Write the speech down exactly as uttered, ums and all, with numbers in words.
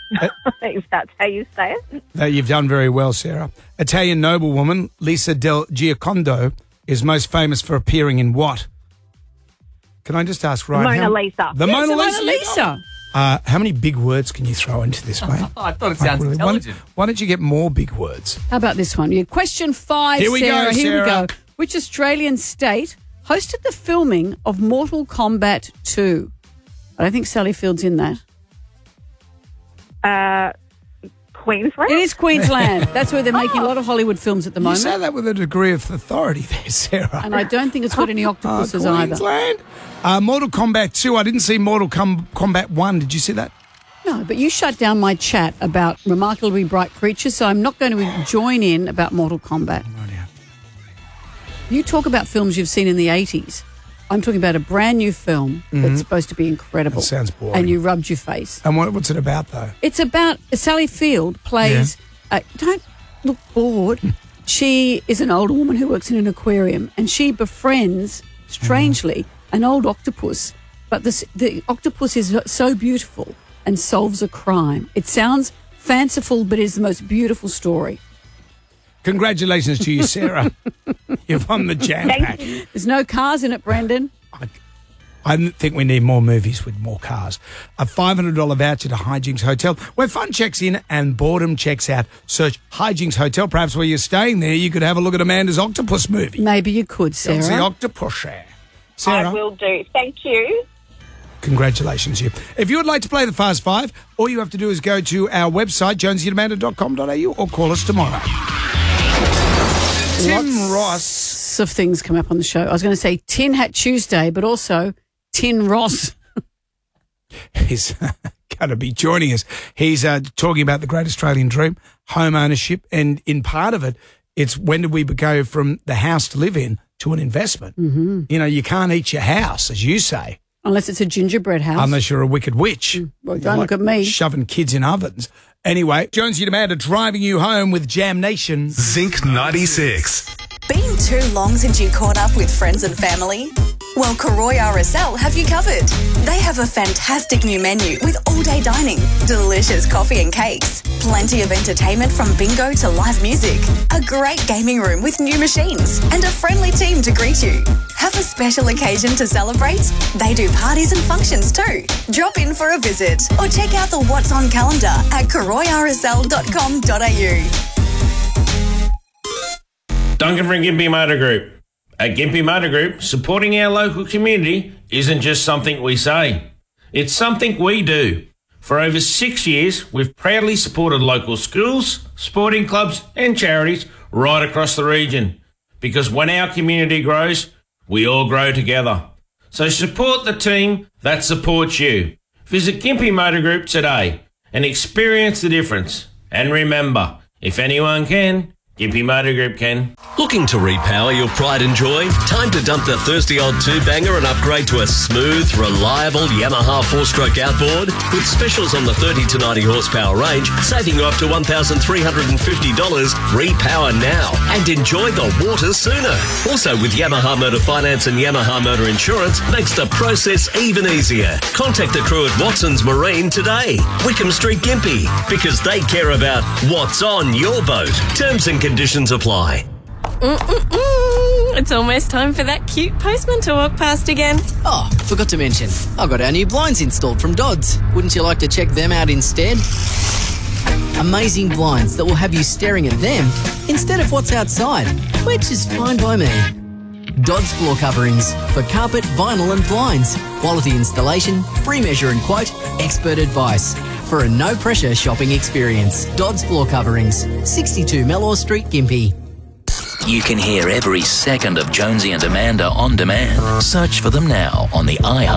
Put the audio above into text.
if that's how you say it. That you've done very well, Sarah. Italian noblewoman Lisa del Giocondo is most famous for appearing in what? Can I just ask, Ryan? Mona how, Lisa. The Yes, Mona the Lisa. Mona Lisa. Uh, how many big words can you throw into this, mate? I thought it sounds Like, really, intelligent. Why, why don't you get more big words? How about this one? Yeah, question five, Here we go, Sarah. Here Sarah. we go. Which Australian state hosted the filming of Mortal Kombat two? I don't think Sally Field's in that. Uh, Queensland? It is Queensland. That's where they're making a lot of Hollywood films at the You moment. say that with a degree of authority there, Sarah. And I don't think it's got any octopuses Uh, either. Queensland. Uh, Mortal Kombat two. I didn't see Mortal Com- Kombat one. Did you see that? No, but you shut down my chat about remarkably bright creatures, so I'm not going to join in about Mortal Kombat. You talk about films you've seen in the eighties. I'm talking about a brand new film that's supposed to be incredible. That sounds boring. And you rubbed your face. And what, what's it about, though? It's about Sally Field plays. Uh, don't look bored. She is an older woman who works in an aquarium, and she befriends, strangely, an old octopus. But the the octopus is so beautiful and solves a crime. It sounds fanciful, but it's the most beautiful story. Congratulations to you, Sarah. You've won the jam Thank pack. you. There's no cars in it, Brendan. I, I think we need more movies with more cars. A five hundred dollars voucher to Hijinks Hotel, where fun checks in and boredom checks out. Search Hijinks Hotel. Perhaps while you're staying there, you could have a look at Amanda's Octopus movie. Maybe you could, Sarah. It's the Octopus there. Sarah, I will do. Thank you. congratulations, you. If you would like to play the Fast Five, all you have to do is go to our website, jonesy and amanda dot com dot a u, or call us tomorrow. Tim Lots Ross. of things come up on the show. I was going to say Tin Hat Tuesday, but also Tin Ross. He's going to be joining us. He's uh, talking about the great Australian dream, home ownership, and in part of it, it's when do we go from the house to live in to an investment? Mm-hmm. You know, you can't eat your house, as you say, Unless it's a gingerbread house. unless you're a wicked witch. Well, You're don't like look at me. Shoving kids in ovens. Anyway, Jonesy and Amanda driving you home with Jam Nation. Zinc ninety-six. Been too long since you caught up with friends and family? Well, Karoy R S L have you covered. They have a fantastic new menu with all-day dining, delicious coffee and cakes, plenty of entertainment from bingo to live music, a great gaming room with new machines, and a friendly team to greet you. Have a special occasion to celebrate? They do parties and functions too. Drop in for a visit or check out the What's On calendar at karoy r s l dot com dot a u. Duncan from Gympie Motor Group. At Gympie Motor Group, supporting our local community isn't just something we say. It's something we do. For over six years, we've proudly supported local schools, sporting clubs and charities right across the region. Because when our community grows, we all grow together. So support the team that supports you. Visit Gympie Motor Group today and experience the difference. And remember, if anyone can, Gympie Motor Group can. Looking to repower your pride and joy? Time to dump the thirsty old two-banger and upgrade to a smooth, reliable Yamaha four-stroke outboard with specials on the thirty to ninety horsepower range, saving you up to one thousand three hundred fifty dollars. Repower now and enjoy the water sooner. Also with Yamaha Motor Finance and Yamaha Motor Insurance makes the process even easier. Contact the crew at Watson's Marine today. Wickham Street, Gympie, because they care about what's on your boat. Terms and conditions apply. Mm-mm-mm. It's almost time for that cute postman to walk past again. Oh, forgot to mention, I got our new blinds installed from Dodds. Wouldn't you like to check them out instead? Amazing blinds that will have you staring at them instead of what's outside, which is fine by me. Dodds Floor Coverings for carpet, vinyl and blinds. Quality installation, free measure and quote, expert advice. For a no-pressure shopping experience. Dodds Floor Coverings, sixty-two Mellor Street, Gympie. You can hear every second of Jonesy and Amanda on demand. Search for them now on the iHeart